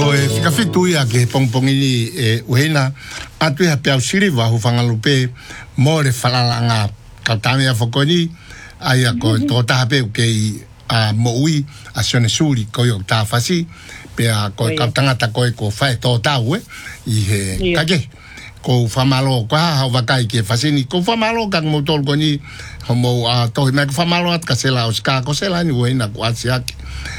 Ko e whikafitu ia ke pongpongi ni uhena atu ia peau siriwa hu whangalupe mo re whalalanga kautame a whakoni aia ko tō tahape ke i mo ui a sione suri ko i o tāwhasi pea ko kautangata koe ko whae tō tau i he kake ko whamalo ko hao wakai ke whasini ko whamalo kak mo tōl ko ni homo tohi mai ko whamalo at ka sela o ska ko sela ni uhena ko asiaki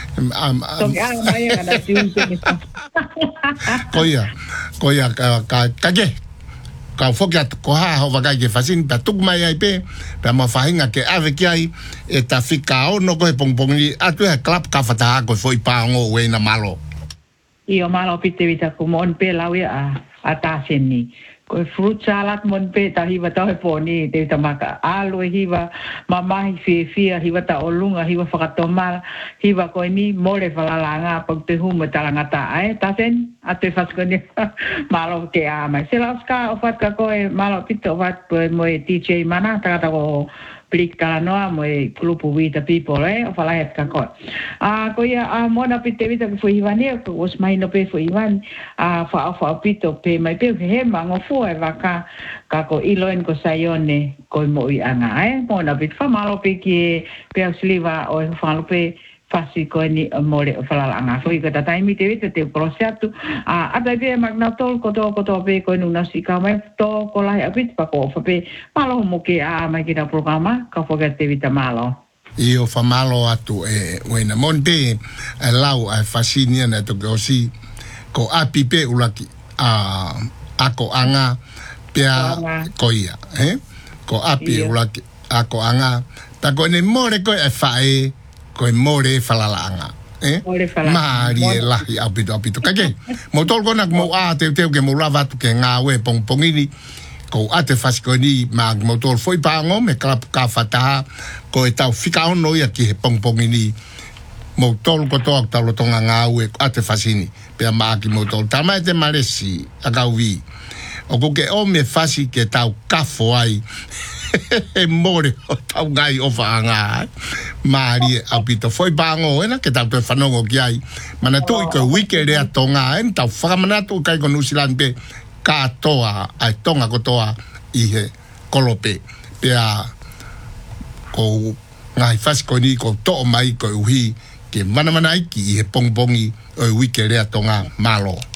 Koia kage ka fokia ko ha ho vaga ke fasin pa tuk mai ai pe pa ma fahinga ke ave ki ai e ta fika o no ko pongpongi atu e klap ka fata ko foi pa ngo we na malo io malo pite vita ko mon pe lawi a ta seni ko fruit salad mon pe ta hiva ta po ni te tamaka alo hiva mama hi fi hiva ta olunga hiva fakatoma hiva ko ni mole falalanga pag te huma talanga ta ai ta sen ate faskoni malo ke a mai se laska ofat ka ko malo pito vat po mo DJ mana ta ko plika noa mo grupo vita people o fala het ka ko ko ia mona pite vita ko hiva ni ko os mai no pe fo ivan fa pito pe mai pe he mango fu e vaka ka ko iloen ko sayone ko mo i anga mona pit fa malo pe ki pe sliva o fa lo pe fasi ko ni more fala anga so i ka ta mi te vita te prosesu ata pe magnatol ko to pe ko no nasika mai to ko la apit pa ko fa pe malo mo ke mai ki da programa ka fo te vita malo io fa malo atu wena mon pe lau a fasini na to ko si ko api pe ulaki ako anga pea koia ko api ulaki ako anga ta ko ne more ko e fae ko more falalanga mari lahi apito kage mo tol kona mo te ke mo lava tu ke nga we pongini ko ate faskoni mag motor foi pango me klap ka fata ko e tau fika ono ia ki pongini mo tol ko to ta lo tonga nga we ate fasini pe ma ki mo tol tama te malesi agawi o ko ke o me fasi ke tau kafo ai e more o tau gai o whaanga maari apito foi pango ena ke tau te whanongo ki ai mana tu i ko wike rea tonga en tau whakamana tu kai ko nusilan pe ka toa ai tonga ko toa i he kolope pea ko ngai fasi ko ni ko to mai ko uhi ke mana i ki i he pongpongi o wike rea tonga malo